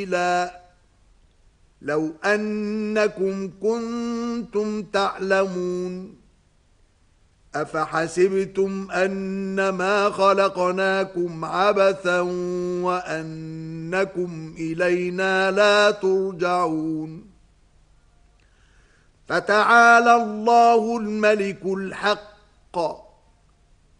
لو أنكم كنتم تعلمون أفحسبتم أنما خلقناكم عبثا وأنكم إلينا لا ترجعون فتعالى الله الملك الحق